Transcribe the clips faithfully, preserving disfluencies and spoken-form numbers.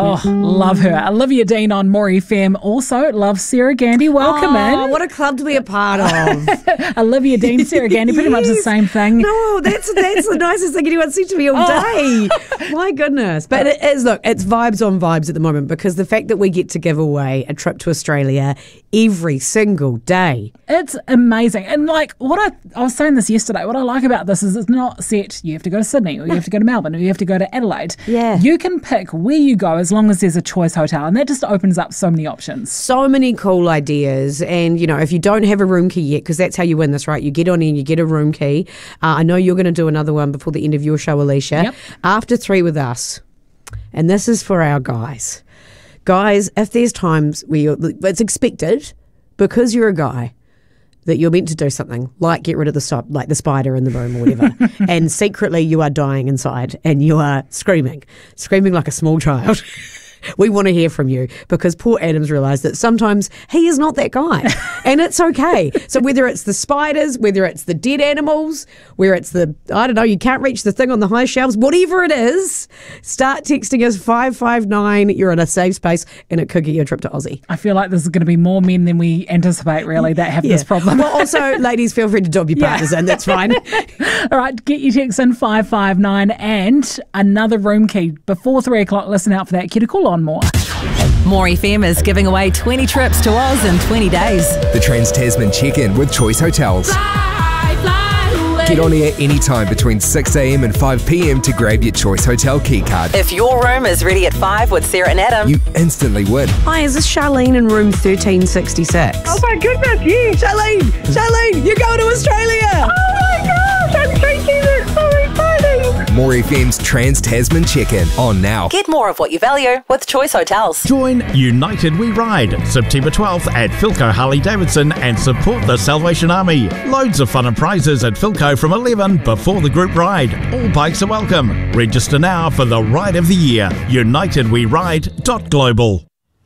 Oh, love her. Olivia Dean on More F M. Also, love Sarah Gandy. Welcome oh, in. What a club to be a part of. Olivia Dean, Sarah Gandy, pretty Yes. much the same thing. No, that's that's the nicest thing anyone said to me all day. Oh. My goodness. But it is, look, it's vibes on vibes at the moment, because the fact that we get to give away a trip to Australia every single day. It's amazing. And like what I, I was saying this yesterday, what I like about this is it's not set, you have to go to Sydney or you have to go to Melbourne or you have to go to Adelaide. Yeah. You can pick where you go as long as there's a choice hotel, and that just opens up so many options. So many cool ideas. And, you know, if you don't have a room key yet, because that's how you win this, right? You get on in, you get a room key. Uh, I know you're going to do another one before the end of your show, Alicia. Yep. After three with us. And this is for our guys. Guys, if there's times where you're, it's expected, because you're a guy, that you're meant to do something like get rid of the stop, like the spider in the room or whatever, and secretly you are dying inside and you are screaming, screaming like a small child. We want to hear from you, because poor Adam's realised that sometimes he is not that guy, and it's okay. So whether it's the spiders, whether it's the dead animals, whether it's the, I don't know, you can't reach the thing on the high shelves, whatever it is, start texting us five five nine. You're in a safe space, and it could get you a trip to Aussie. I feel like this is going to be more men than we anticipate, really, that have Yeah. this problem. Well, also, ladies, feel free to dob your Yeah. partners in. That's fine. All right, get your text in five five nine and another room key before three o'clock. Listen out for that. Get a call on more. More F M is giving away twenty trips to Oz in twenty days. The Trans-Tasman check-in with Choice Hotels. Fly, fly away. Get on air anytime between six a.m. and five p.m. to grab your Choice Hotel key card. If your room is ready at five with Sarah and Adam, You instantly win. Hi, is this Charlene in room thirteen sixty-six? Oh my goodness, yes. Charlene, Charlene, you're going to Australia. Oh my gosh, I'm thinking it's so exciting. More F M's Trans-Tasman check-in on now. get more of what you value with Choice Hotels. Join United We Ride September twelfth at Philco Harley Davidson and support the Salvation Army. Loads of fun and prizes at Philco from eleven before the group ride. All bikes are welcome. Register now for the ride of the year. united we ride dot global.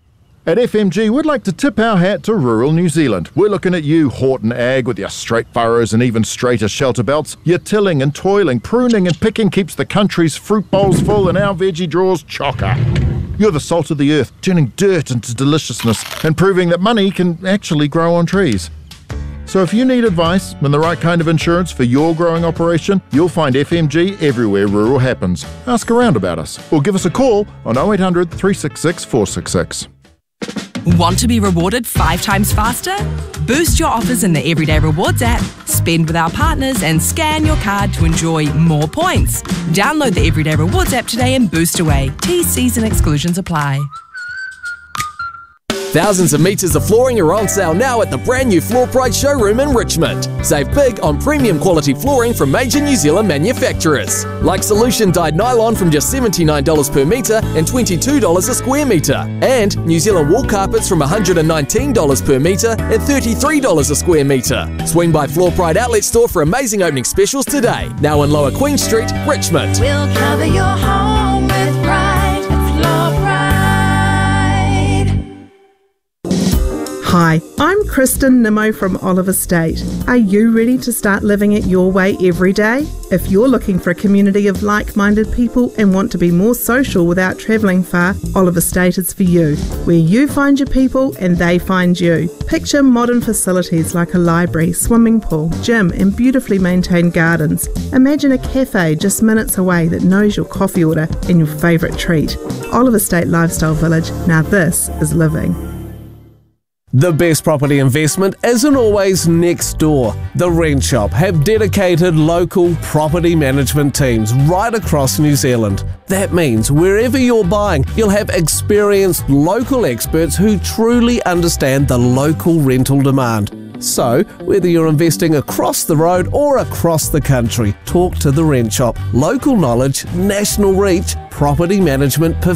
At F M G, we'd like to tip our hat to rural New Zealand. We're looking at you, Horton Ag, with your straight furrows and even straighter shelter belts. Your tilling and toiling, pruning and picking keeps the country's fruit bowls full and our veggie drawers chocker. You're the salt of the earth, turning dirt into deliciousness and proving that money can actually grow on trees. So if you need advice and the right kind of insurance for your growing operation, you'll find F M G everywhere rural happens. Ask around about us or give us a call on oh eight hundred, three six six, four six six. Want to be rewarded five times faster? Boost your offers in the Everyday Rewards app, spend with our partners and scan your card to enjoy more points. Download the Everyday Rewards app today and boost away. T Cs and exclusions apply. Thousands of metres of flooring are on sale now at the brand new Floor Pride showroom in Richmond. Save big on premium quality flooring from major New Zealand manufacturers. Like Solution dyed nylon from just seventy-nine dollars per metre and twenty-two dollars a square metre. And New Zealand wool carpets from one hundred nineteen dollars per metre and thirty-three dollars a square metre. Swing by Floor Pride Outlet Store for amazing opening specials today. Now in Lower Queen Street, Richmond. We'll cover your home with pride. Floor Pride. Hi, I'm Kristen Nimmo from Oliver State. Are you ready to start living it your way every day? If you're looking for a community of like-minded people and want to be more social without travelling far, Oliver State is for you, where you find your people and they find you. Picture modern facilities like a library, swimming pool, gym and beautifully maintained gardens. Imagine a cafe just minutes away that knows your coffee order and your favourite treat. Oliver State Lifestyle Village, now this is living. The best property investment isn't always next door. The Rent Shop have dedicated local property management teams right across New Zealand. That means wherever you're buying, you'll have experienced local experts who truly understand the local rental demand. So, whether you're investing across the road or across the country, talk to The Rent Shop. Local knowledge, national reach, property management